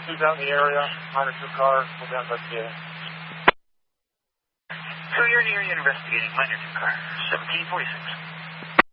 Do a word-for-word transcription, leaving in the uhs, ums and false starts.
Who's out in the area? Minor two car. We're down investigating. So you're in the area investigating minor two car. seventeen forty-six.